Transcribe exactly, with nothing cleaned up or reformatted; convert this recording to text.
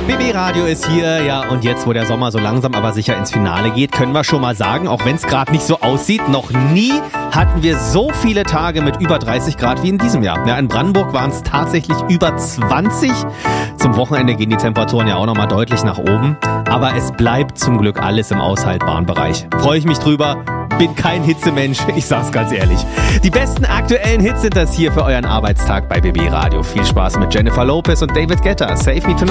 B B Radio ist hier, ja, und jetzt, wo der Sommer so langsam aber sicher ins Finale geht, können wir schon mal sagen, auch wenn es gerade nicht so aussieht, noch nie hatten wir so viele Tage mit über dreißig Grad wie in diesem Jahr. Ja, in Brandenburg waren es tatsächlich über zwanzig. Zum Wochenende gehen die Temperaturen ja auch nochmal deutlich nach oben. Aber es bleibt zum Glück alles im aushaltbaren Bereich. Freue ich mich drüber. Bin kein Hitzemensch, ich sag's ganz ehrlich. Die besten aktuellen Hits sind das hier für euren Arbeitstag bei B B Radio. Viel Spaß mit Jennifer Lopez und David Guetta. Save Me Tonight.